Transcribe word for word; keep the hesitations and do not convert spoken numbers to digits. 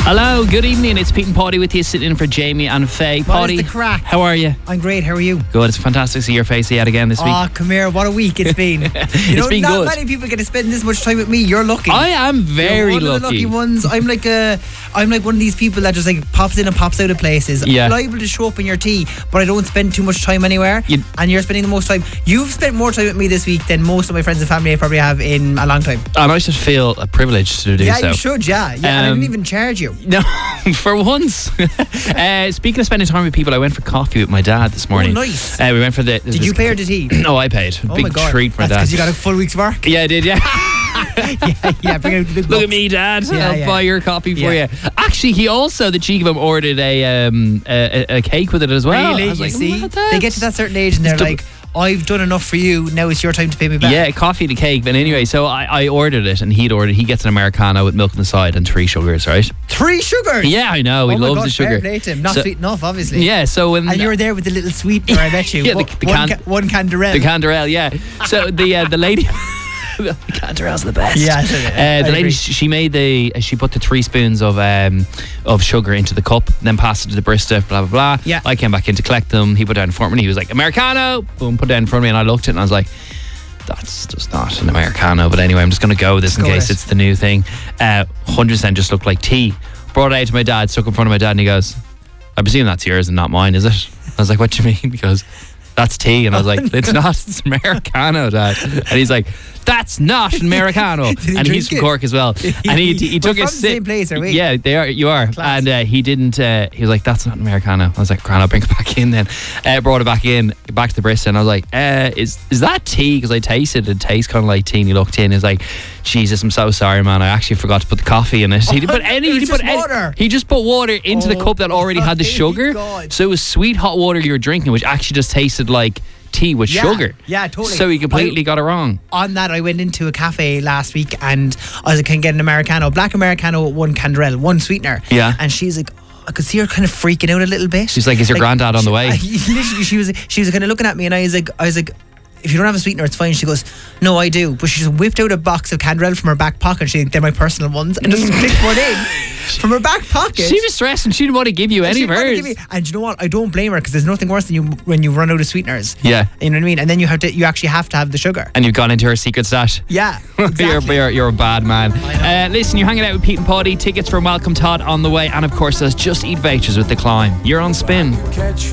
Hello, good evening. It's Pete and Paddy with you, sitting in for Jamie and Faye. What Paddy, is the crack? how are you? I'm great. How are you? Good. It's fantastic to see your face yet again this week. Oh, come here. What a week it's been. You It's know, been not good. many people get to spend this much time with me. You're lucky. I am very You're one lucky. of the lucky ones. I'm like a, I'm like one of these people that just like pops in and pops out of places. Yeah. I'm liable to show up in your tea, but I don't spend too much time anywhere. You- and you're spending the most time. You've spent more time with me this week than most of my friends and family I probably have in a long time. And I should feel a privilege to do yeah, so. you should. Yeah, yeah. and I Um, didn't even charge you. No, for once. uh, speaking of spending time with people, I went for coffee with my dad this morning. Oh, nice. Uh, we went for the. Did you pay or did he? No, I paid. Oh Big my God. treat for my That's dad. because you got a full week's work. Yeah, I did. Yeah. yeah, yeah. Bring out the big Look bucks. at me, Dad. Yeah, I'll yeah. buy your coffee for Yeah. you. Actually, he also, the cheek of him, ordered a um a, a, a cake with it as well. Really? I was You like, see? "Well, They get to that certain age and they're It's double- like, I've done enough for you, now it's your time to pay me back. Yeah, coffee and a cake. But anyway, so I, I ordered it and he'd ordered, he gets an Americano with milk on the side and three sugars, right? Three sugars? Yeah, I know. He oh my loves God, the sugar. Fair play to him. Not So- sweet enough, obviously. Yeah, so when. And you were there with the little sweetener, I bet you. Yeah, the- one, the one, can- ca- one Canderel. The Canderel, yeah. So the uh, the lady. The Canderel's the best. Yeah, I said it. I Uh, the lady, agree. she made the, she put the three spoons of um of sugar into the cup, then passed it to the barista, blah blah blah. Yeah. I came back in to collect them. He put it down in front of me. He was like, Americano. Boom, put it down in front of me, and I looked at it and I was like, that's just not an Americano. But anyway, I'm just going to go with this in Go case with it. it's the new thing. Uh, one hundred percent just looked like tea. Brought it out to my dad, stuck it in front of my dad, and he goes, I presume that's yours and not mine, is it? I was like, what do you mean? He goes, that's tea. And I was like, it's not, it's Americano, Dad. And he's like, that's not an Americano. he And drink he's from it? Cork as well. And he he We're took from a the sip. same place, are we? Yeah, they are. You are. Class. And uh, he didn't. Uh, he was like, that's not an Americano. I was like, grand, I'll bring it back in then. Uh, brought it back in, back to the barista, and I was like, uh, is is that tea? Because I tasted it. It tastes kind of like tea. And he looked in. He was like, Jesus, I'm so sorry, man. I actually forgot to put the coffee in it. He didn't put any. It He was didn't put just any- water. He just put water into the Oh cup that already had the my sugar. God. So it was sweet hot water you were drinking, which actually just tasted like tea with Yeah, sugar. yeah, totally. So he completely I- got it wrong. On that, I went into a cafe last week and I was like, can I get an Americano? Black Americano with one Canderel, one sweetener. Yeah. And she's like, I could see her kind of freaking out a little bit. She's like, is your granddad on the she- way? I- literally, she was she was kind of looking at me and I was like, I was like, if you don't have a sweetener, it's fine. She goes, no, I do. But she just whipped out a box of Canderel from her back pocket. She they're my personal ones, and just clicked one in from her back pocket. She was stressed and she didn't want to give you any She of wanted to hers. give me- and you know what? I don't blame her because there's nothing worse than you when you run out of sweeteners. Yeah. You know what I mean? And then you have to, you actually have to have the sugar. And you've gone into her secret stash. Yeah, you're, exactly. you're, you're a bad man. I Uh, listen, you're hanging out with Pete and Paddy. Tickets for Welcome Todd on the way. And of course, there's Just Eat vouchers with The Climb. You're on Spin.